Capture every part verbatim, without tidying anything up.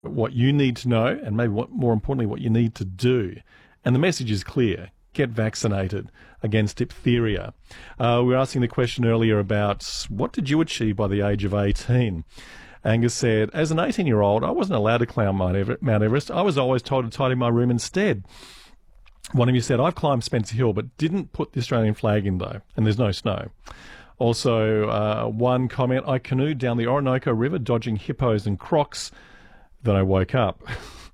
what you need to know, and maybe what, more importantly, what you need to do. And the message is clear. Get vaccinated against diphtheria. Uh, we were asking the question earlier about what did you achieve by the age of eighteen? Angus said, as an eighteen-year-old, I wasn't allowed to climb Mount Everest. I was always told to tidy my room instead. One of you said, I've climbed Spencer Hill, but didn't put the Australian flag in, though, and there's no snow. Also, uh, one comment, I canoed down the Orinoco River, dodging hippos and crocs. Then I woke up.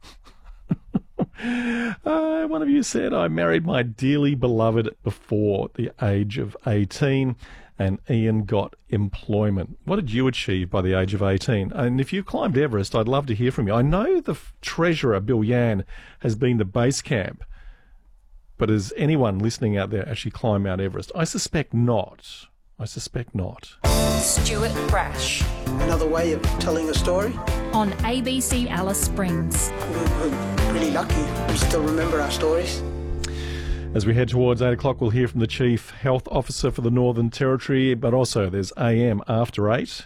uh, one of you said, I married my dearly beloved before the age of eighteen, and Ian got employment. What did you achieve by the age of eighteen? And if you've climbed Everest, I'd love to hear from you. I know the f- treasurer, Bill Yan, has been to base camp, but has anyone listening out there actually climbed Mount Everest? I suspect not. I suspect not. Stuart Brash. Another way of telling a story. On A B C Alice Springs. We're, we're pretty lucky. We still remember our stories. As we head towards eight o'clock, we'll hear from the Chief Health Officer for the Northern Territory, but also there's A M after eight.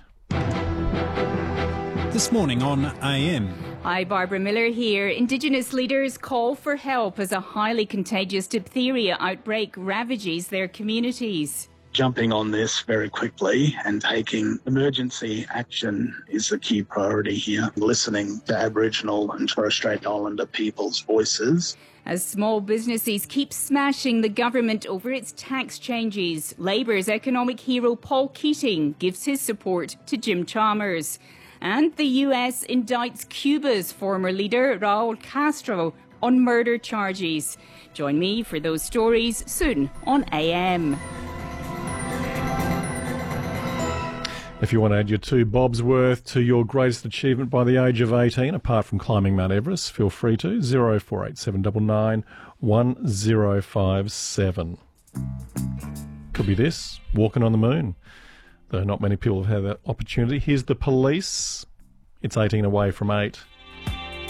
This morning on A M. Hi, Barbara Miller here. Indigenous leaders call for help as a highly contagious diphtheria outbreak ravages their communities. Jumping on this very quickly and taking emergency action is the key priority here. Listening to Aboriginal and Torres Strait Islander people's voices. As small businesses keep smashing the government over its tax changes, Labour's economic hero Paul Keating gives his support to Jim Chalmers. And the U S indicts Cuba's former leader, Raul Castro, on murder charges. Join me for those stories soon on A M. If you want to add your two bobs worth to your greatest achievement by the age of eighteen, apart from climbing Mount Everest, feel free to. zero four eight seven nine nine one zero five seven. Could be this, walking on the moon. Though not many people have had that opportunity. Here's The Police. It's eighteen away from eight.